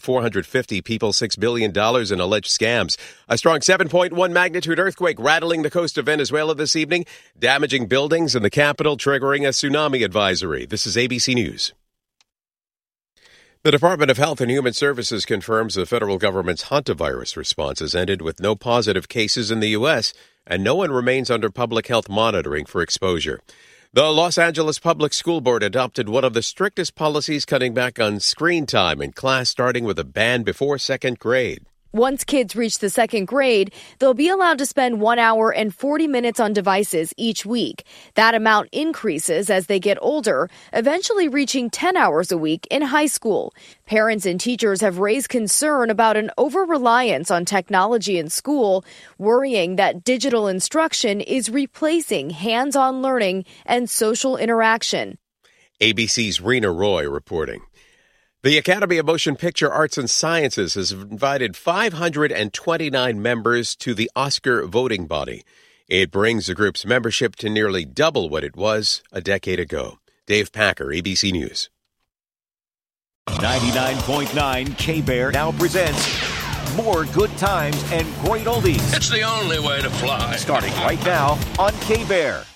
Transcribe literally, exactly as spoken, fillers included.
four hundred fifty people six billion dollars in alleged scams. A strong seven point one magnitude earthquake rattling the coast of Venezuela this evening, damaging buildings in the capital, triggering a tsunami advisory. This is A B C News. The Department of Health and Human Services confirms the federal government's hantavirus response has ended with no positive cases in the U S, and no one remains under public health monitoring for exposure. The Los Angeles Public School Board adopted one of the strictest policies cutting back on screen time in class, starting with a ban before second grade. Once kids reach the second grade, they'll be allowed to spend one hour and forty minutes on devices each week. That amount increases as they get older, eventually reaching ten hours a week in high school. Parents and teachers have raised concern about an over-reliance on technology in school, worrying that digital instruction is replacing hands-on learning and social interaction. A B C's Rena Roy reporting. The Academy of Motion Picture Arts and Sciences has invited five hundred twenty-nine members to the Oscar voting body. It brings the group's membership to nearly double what it was a decade ago. Dave Packer, A B C News. ninety-nine point nine K-Bear now presents more good times and great oldies. It's the only way to fly. Starting right now on K-Bear.